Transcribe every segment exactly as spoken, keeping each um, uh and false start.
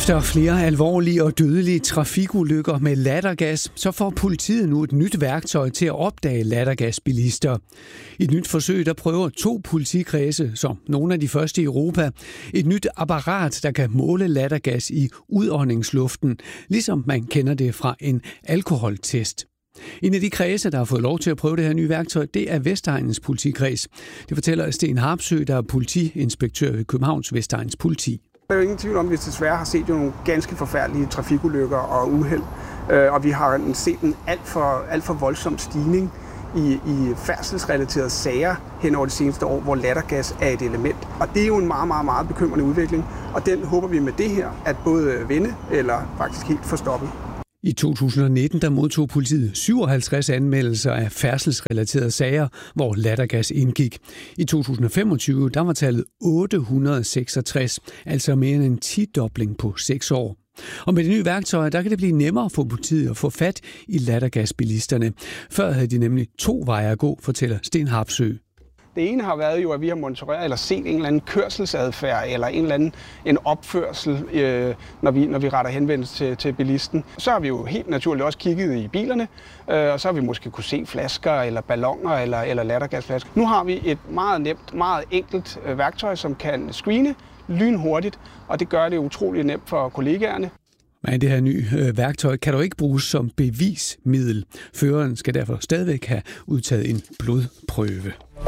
Efter flere alvorlige og dødelige trafikulykker med lattergas, så får politiet nu et nyt værktøj til at opdage lattergasbilister. I et nyt forsøg, der prøver to politikredse, som nogle af de første i Europa, et nyt apparat, der kan måle lattergas i udåndingsluften, ligesom man kender det fra en alkoholtest. En af de kredse, der har fået lov til at prøve det her nye værktøj, det er Vestegnens politikreds. Det fortæller Sten Harpsøe, der er politiinspektør ved Københavns Vestegns politi. Der er jo ingen tvivl om, at vi desværre har set jo nogle ganske forfærdelige trafikulykker og uheld. Og vi har set en alt for, alt for voldsom stigning i, i færdselsrelaterede sager hen over de seneste år, hvor lattergas er et element. Og det er jo en meget, meget, meget bekymrende udvikling. Og den håber vi med det her, at både vende eller faktisk helt få stoppet. I to tusind og nitten der modtog politiet syvoghalvtreds anmeldelser af færdselsrelaterede sager, hvor lattergas indgik. I to tusind og femogtyve der var tallet otte hundrede og seksogtres, altså mere end en tidobling på seks år. Og med det nye værktøj, der kan det blive nemmere for politiet at få fat i lattergasbilisterne. Før havde de nemlig to veje at gå, fortæller Sten Harpsøe. Det ene har været jo, at vi har monitoreret eller set en eller anden kørselsadfærd eller en eller anden en opførsel, øh, når, vi, når vi retter henvendelse til, til bilisten. Så har vi jo helt naturligt også kigget i bilerne, øh, og så har vi måske kunne se flasker eller balloner eller, eller lattergasflasker. Nu har vi et meget nemt, meget enkelt øh, værktøj, som kan screene lynhurtigt, og det gør det utroligt nemt for kollegaerne. Men det her nye øh, værktøj kan dog ikke bruges som bevismiddel. Føreren skal derfor stadigvæk have udtaget en blodprøve.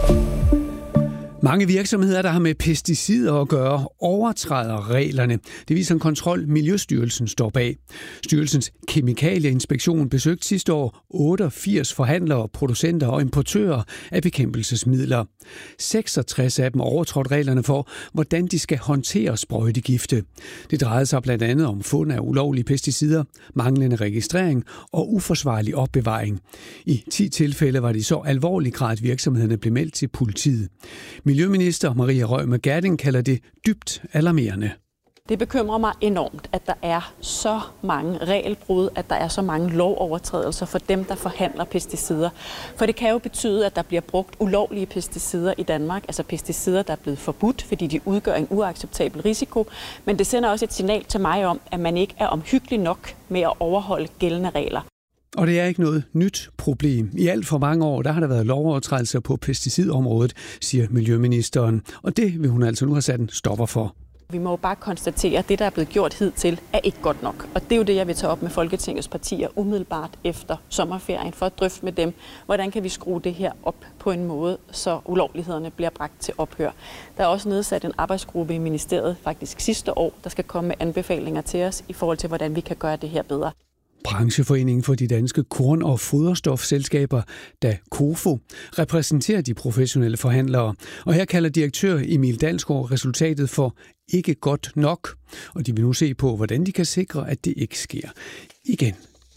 Mange virksomheder, der har med pesticider at gøre, overtræder reglerne. Det viser en kontrol, Miljøstyrelsen står bag. Styrelsens kemikalieinspektion besøgte sidste år otteogfirs forhandlere, producenter og importører af bekæmpelsesmidler. seksogtres af dem overtrådte reglerne for, hvordan de skal håndtere sprøjtegifte. Det drejede sig blandt andet om fund af ulovlige pesticider, manglende registrering og uforsvarlig opbevaring. I ti tilfælde var det i så alvorlig grad, at virksomhederne blev meldt til politiet. Miljøminister Maria Reumert Gjerding kalder det dybt alarmerende. Det bekymrer mig enormt, at der er så mange regelbrud, at der er så mange lovovertrædelser for dem, der forhandler pesticider. For det kan jo betyde, at der bliver brugt ulovlige pesticider i Danmark, altså pesticider, der er blevet forbudt, fordi de udgør en uacceptabel risiko. Men det sender også et signal til mig om, at man ikke er omhyggelig nok med at overholde gældende regler. Og det er ikke noget nyt problem. I alt for mange år der har der været lovovertrædelser på pesticidområdet, siger miljøministeren. Og det vil hun altså nu have sat en stopper for. Vi må jo bare konstatere, at det, der er blevet gjort hidtil, er ikke godt nok. Og det er jo det, jeg vil tage op med Folketingets partier umiddelbart efter sommerferien, for at drøfte med dem, hvordan kan vi skrue det her op på en måde, så ulovlighederne bliver bragt til ophør. Der er også nedsat en arbejdsgruppe i ministeriet faktisk sidste år, der skal komme med anbefalinger til os i forhold til, hvordan vi kan gøre det her bedre. Brancheforeningen for de danske korn- og foderstofselskaber, da KOFO, repræsenterer de professionelle forhandlere. Og her kalder direktør Emil Dalsgaard resultatet for ikke godt nok. Og de vil nu se på, hvordan de kan sikre, at det ikke sker igen.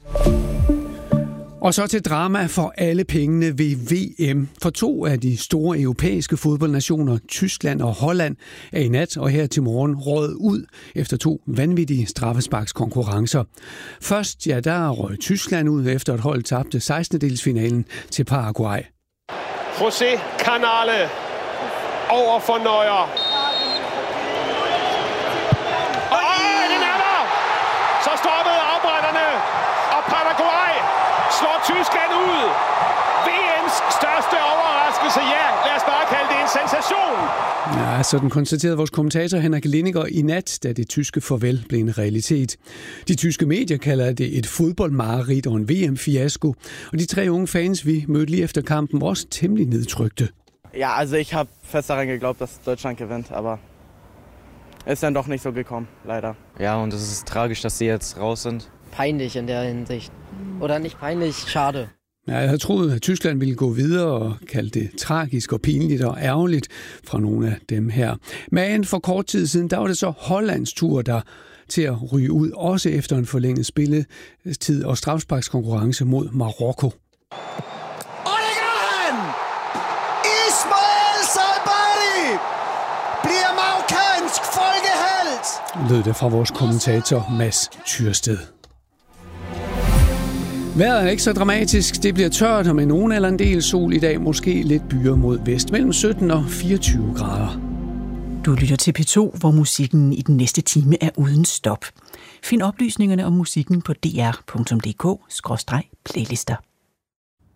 Og så til drama for alle pengene ved V M. For to af de store europæiske fodboldnationer, Tyskland og Holland, er i nat og her til morgen røget ud efter to vanvittige straffesparkskonkurrencer. Først, ja, der røg Tyskland ud efter et hold tabte sekstendedelsfinalen til Paraguay. José Canale over for Neuer. Og øh, den er der! Så stoppede afbrænderne, og Paraguay slår Tyskland ud. V M's største overraskelse, ja, lad os bare kalde det en sensation. Ja, sådan konstaterede vores kommentator Henrik Lindinger i nat, da det tyske farvel blev en realitet. De tyske medier kalder det et fodboldmareridt og en V M-fiasko, og de tre unge fans, vi mødte lige efter kampen, var også temmelig nedtrykte. Ja, also ich habe fest daran geglaubt, dass Deutschland gewinnt, aber ist dann doch nicht so gekommen, leider. Ja, und es ist tragisch, dass sie jetzt raus sind. Peinlich in der Hinsicht. Oder nicht peinlich, schade. Ja, jeg havde troet, at Tyskland ville gå videre og kalde det tragisk og pinligt og ærgerligt fra nogle af dem her. Men for kort tid siden, der var det så Hollands tur, der til at ryge ud, også efter en forlænget spilletid og strafsparkskonkurrence mod Marokko. Og det gør han! Ismail Salbari bliver marokkansk folkehelt! Lød det fra vores kommentator Mads Tyrsted. Vejret er ikke så dramatisk. Det bliver tørt og med nogen eller en del sol i dag. Måske lidt byer mod vest. Mellem sytten og fireogtyve grader. Du lytter til P to, hvor musikken i den næste time er uden stop. Find oplysningerne om musikken på d r punktum d k skråstreg playlister.